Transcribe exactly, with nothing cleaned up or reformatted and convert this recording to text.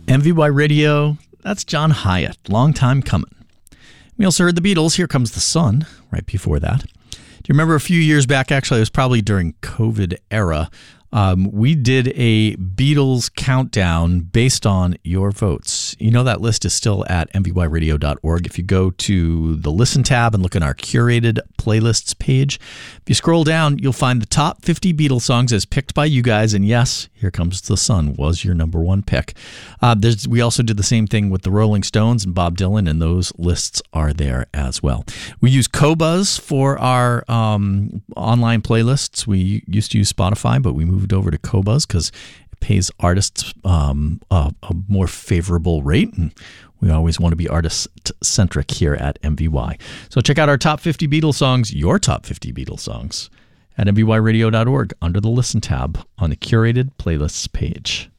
M V Y Radio, that's John Hyatt, long time coming. We also heard the Beatles, Here Comes the Sun, right before that. Do you remember a few years back, actually, it was probably during COVID era, um, we did a Beatles countdown based on your votes. You know that list is still at m v y radio dot org. If you go to the Listen tab and look at our curated playlists page, if you scroll down, you'll find the top fifty Beatles songs as picked by you guys. And yes, Here Comes the Sun was your number one pick. Uh, there's, we also did the same thing with the Rolling Stones and Bob Dylan, and those lists are there as well. We use Qobuz for our um, online playlists. We used to use Spotify, but we moved over to Qobuz because it pays artists um, a, a more favorable rate, and we always want to be artist-centric here at M V Y. So check out our top fifty Beatles songs, your top fifty Beatles songs, at m v y radio dot org under the Listen tab on the curated playlists page.